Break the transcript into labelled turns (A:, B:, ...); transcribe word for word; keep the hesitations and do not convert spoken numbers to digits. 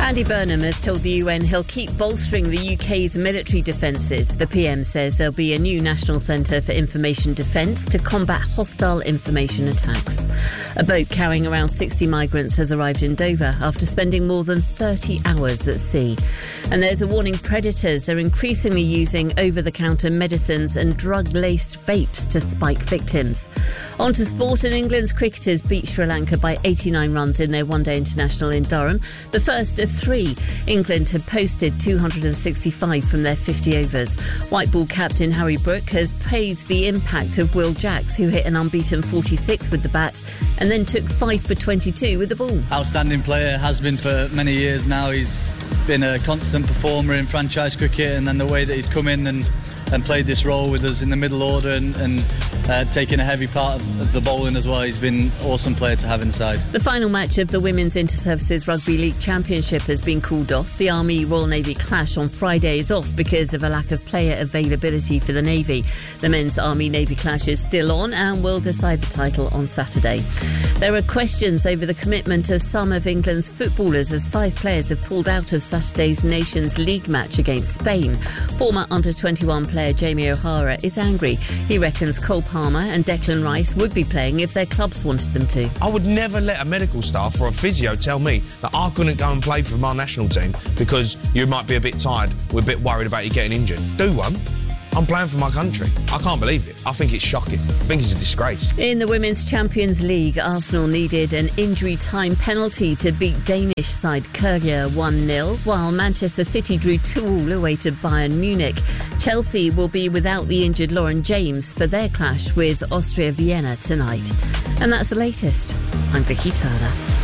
A: Andy Burnham has told the U N he'll keep bolstering the U K's military defences. The P M says there'll be a new National Centre for Information Defence to combat hostile information attacks. A boat carrying around sixty migrants has arrived in Dover after spending more than thirty hours at sea. And there's a warning: predators are increasingly using over-the-counter medicines and drug-laced vapes to spike victims. On to sport, and England's cricketers beat Sri Lanka by eighty-nine runs in their one-day international in Durham, the first of three. England had posted two hundred sixty-five from their fifty overs. White ball captain Harry Brook has praised the impact of Will Jacks, who hit an unbeaten forty-six with the bat and then took five for twenty-two with the ball.
B: Outstanding player, has been for many years now. He's been a constant performer in franchise cricket, and then the way that he's come in and and played this role with us in the middle order and, and uh, taken a heavy part of the bowling as well. He's been an awesome player to have inside.
A: The final match of the Women's Inter-Services Rugby League Championship has been called off. The Army-Royal Navy clash on Friday is off because of a lack of player availability for the Navy. The men's Army-Navy clash is still on and will decide the title on Saturday. There are questions over the commitment of some of England's footballers as five players have pulled out of Saturday's Nations League match against Spain. Former under twenty-one player Jamie O'Hara is angry. He reckons Cole Palmer and Declan Rice would be playing if their clubs wanted them to.
C: I would never let a medical staff or a physio tell me that I couldn't go and play for my national team because you might be a bit tired, we're a bit worried about you getting injured. Do one. I'm playing for my country. I can't believe it. I think it's shocking. I think it's a disgrace.
A: In the Women's Champions League, Arsenal needed an injury time penalty to beat Danish side Køge one nil, while Manchester City drew two all away to Bayern Munich. Chelsea will be without the injured Lauren James for their clash with Austria Vienna tonight. And that's the latest. I'm Vicky Turner.